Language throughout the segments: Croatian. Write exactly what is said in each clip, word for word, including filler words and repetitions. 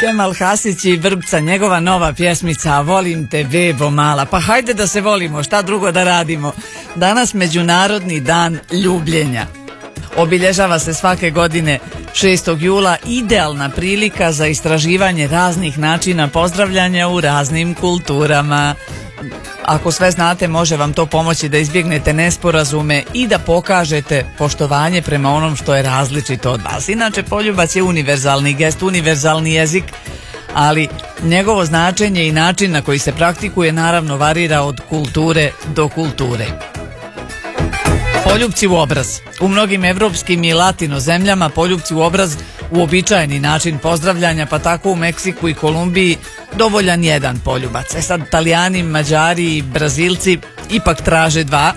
Kemal Hasić i Vrbca, njegova nova pjesmica Volim te bebo mala. Pa hajde da se volimo, šta drugo da radimo. Danas Međunarodni dan ljubljenja. Obilježava se svake godine šestog jula, idealna prilika za istraživanje raznih načina pozdravljanja u raznim kulturama. Ako sve znate, može vam to pomoći da izbjegnete nesporazume i da pokažete poštovanje prema onom što je različito od vas. Inače, poljubac je univerzalni gest, univerzalni jezik, ali njegovo značenje i način na koji se praktikuje naravno varira od kulture do kulture. Poljupci u obraz. U mnogim evropskim i latino zemljama poljupci u obraz uobičajeni način pozdravljanja, pa tako u Meksiku i Kolumbiji dovoljan jedan poljubac. E sad, Talijani, Mađari i Brazilci ipak traže dva,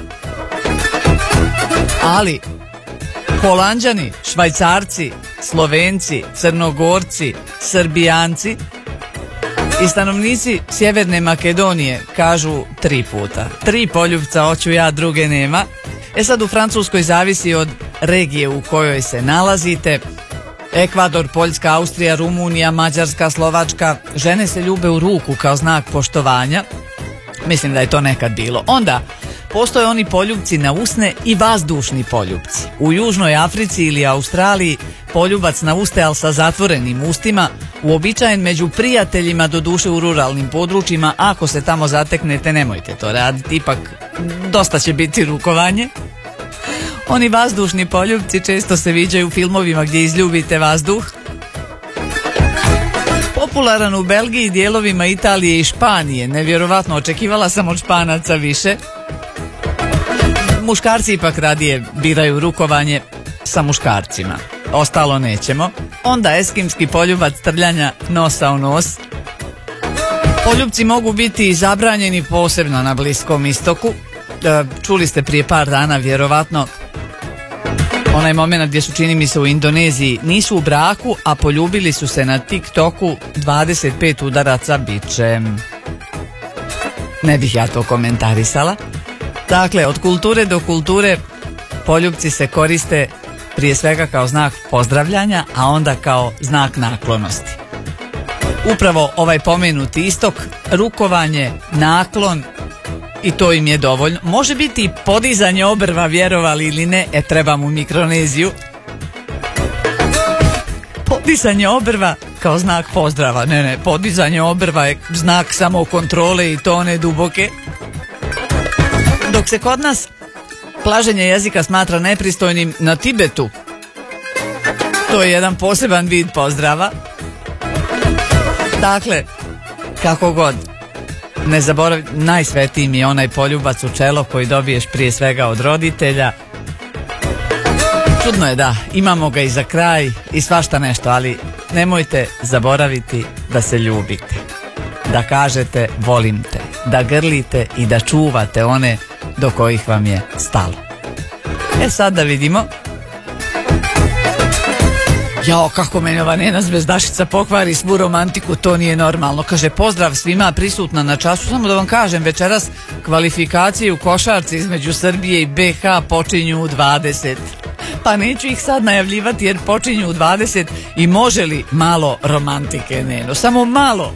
ali Holanđani, Švajcarci, Slovenci, Crnogorci, Srbijanci i stanovnici Sjeverne Makedonije kažu tri puta. Tri poljupca hoću ja, druge nema. E sad, u Francuskoj zavisi od regije u kojoj se nalazite. Ekvador, Poljska, Austrija, Rumunija, Mađarska, Slovačka, žene se ljube u ruku kao znak poštovanja. Mislim da je to nekad bilo. Onda postoje oni poljupci na usne i vazdušni poljupci. U Južnoj Africi ili Australiji poljubac na uste, ali sa zatvorenim ustima, uobičajen među prijateljima, doduše u ruralnim područjima. Ako se tamo zateknete, nemojte to raditi, ipak dosta će biti rukovanje. Oni vazdušni poljupci često se viđaju u filmovima gdje izljubite vazduh. Popularan u Belgiji, dijelovima Italije i Španije. Nevjerovatno, očekivala sam od Španaca više. Muškarci ipak radije biraju rukovanje sa muškarcima. Ostalo nećemo. Onda eskimski poljubac trljanja nosa u nos. Poljupci mogu biti zabranjeni posebno na Bliskom istoku. Čuli ste prije par dana vjerovatno onaj moment gdje su, čini mi se, u Indoneziji nisu u braku, a poljubili su se na TikToku, dvadeset pet udaraca bičem. Ne bih ja to komentarisala. Dakle, od kulture do kulture poljupci se koriste prije svega kao znak pozdravljanja, a onda kao znak naklonosti. Upravo ovaj pomenuti istok, rukovanje, naklon, i to im je dovoljno. Može biti i podizanje obrva, vjerovali ili ne, e trebam u Mikroneziju. Podizanje obrva kao znak pozdrava. Ne, ne, podizanje obrva je znak samo kontrole i to one duboke. Dok se kod nas plaženje jezika smatra nepristojnim, na Tibetu to je jedan poseban vid pozdrava. Dakle, kako god, ne zaboravi, najsvetiji mi je onaj poljubac u čelo koji dobiješ prije svega od roditelja. Čudno je, da, imamo ga i za kraj i svašta nešto, ali nemojte zaboraviti da se ljubite, da kažete volim te, da grlite i da čuvate one do kojih vam je stalo. E sad da vidimo. Jao, kako meni ova Nena Zvezdašica pokvari svu romantiku, to nije normalno. Kaže, pozdrav svima prisutna na času. Samo da vam kažem, večeras kvalifikacije u košarci između Srbije i be ha počinju u dvadeset. Pa neću ih sad najavljivati jer počinju u dvadeset i može li malo romantike, Neno? Samo malo.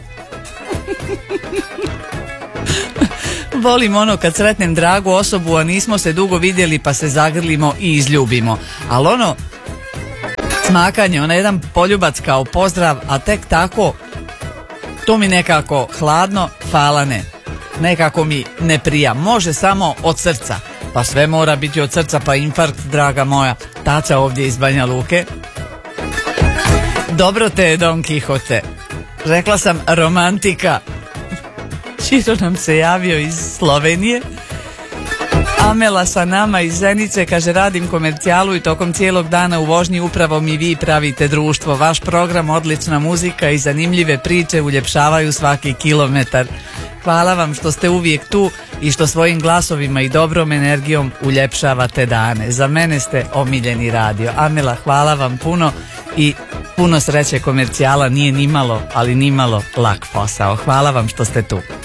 Volim ono kad sretnem dragu osobu, a nismo se dugo vidjeli pa se zagrlimo i izljubimo. Ali ono smakanje, onaj jedan poljubac kao pozdrav, a tek tako, to mi nekako hladno, hvala ne. Nekako mi ne prija. Može samo od srca. Pa sve mora biti od srca, pa infarkt, draga moja. Taca ovdje iz Banja Luke. Dobro te je, Don Kihote. Rekla sam romantika. Čiro nam se javio iz Slovenije. Amela sa nama iz Zenice, kaže, radim komercijalu i tokom cijelog dana u vožnji upravo mi vi pravite društvo. Vaš program, odlična muzika i zanimljive priče uljepšavaju svaki kilometar. Hvala vam što ste uvijek tu i što svojim glasovima i dobrom energijom uljepšavate dane. Za mene ste omiljeni radio. Amela, hvala vam puno i puno sreće. Komercijala nije nimalo, ali nimalo lak posao. Hvala vam što ste tu.